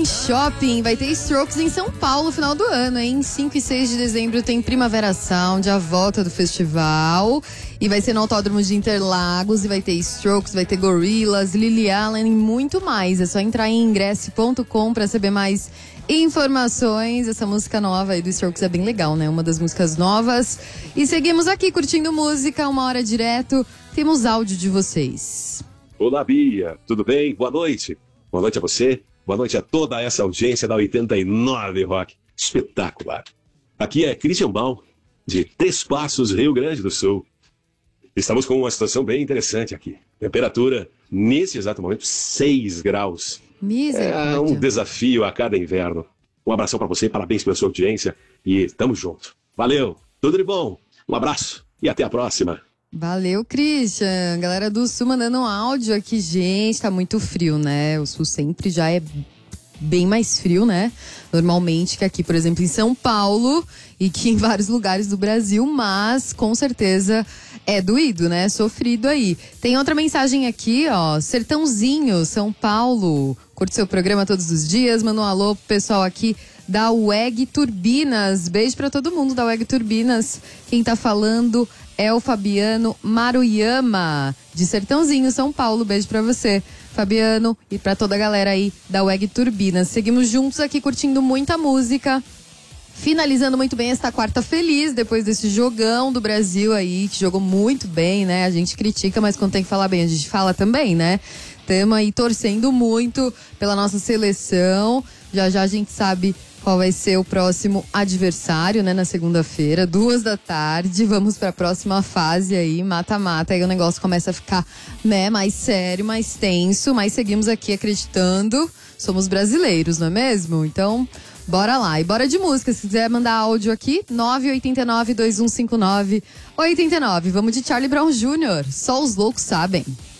em shopping, vai ter Strokes em São Paulo no final do ano, hein? 5 e 6 de dezembro tem Primavera Sound, a volta do festival. E vai ser no Autódromo de Interlagos, e vai ter Strokes, vai ter Gorillaz, Lily Allen e muito mais. É só entrar em ingresse.com pra saber mais informações. Essa música nova aí do Strokes é bem legal, né? Uma das músicas novas. E seguimos aqui curtindo música, 1 hora direto. Temos áudio de vocês. Olá, Bia. Tudo bem? Boa noite. Boa noite a você. Boa noite a toda essa audiência da 89 Rock. Espetacular. Aqui é Christian Baum, de Três Passos, Rio Grande do Sul. Estamos com uma situação bem interessante aqui. Temperatura, nesse exato momento, 6 graus. É um desafio a cada inverno. Um abração para você, parabéns pela sua audiência e tamo junto. Valeu, tudo de bom. Um abraço e até a próxima. Valeu, Christian. Galera do Sul mandando um áudio aqui. Gente, tá muito frio, né? O Sul sempre já é bem mais frio, né? Normalmente que aqui, por exemplo, em São Paulo e que em vários lugares do Brasil, mas com certeza é doído, né? Sofrido aí. Tem outra mensagem aqui, ó. Sertãozinho, São Paulo. Curte seu programa todos os dias. Manda um alô pro pessoal aqui da WEG Turbinas. Beijo pra todo mundo da WEG Turbinas. Quem tá falando é o Fabiano Maruyama, de Sertãozinho, São Paulo. Beijo pra você, Fabiano, e pra toda a galera aí da WEG Turbinas. Seguimos juntos aqui curtindo muita música. Finalizando muito bem esta quarta feliz, depois desse jogão do Brasil aí, que jogou muito bem, né? A gente critica, mas quando tem que falar bem, a gente fala também, né? Estamos aí torcendo muito pela nossa seleção. Já já a gente sabe qual vai ser o próximo adversário, né? Na segunda-feira, 14h. Vamos para a próxima fase aí, mata-mata. Aí o negócio começa a ficar, né, mais sério, mais tenso. Mas seguimos aqui acreditando. Somos brasileiros, não é mesmo? Então, bora lá. E bora de música. Se quiser mandar áudio aqui, 989-2159-89. Vamos de Charlie Brown Jr. Só os loucos sabem.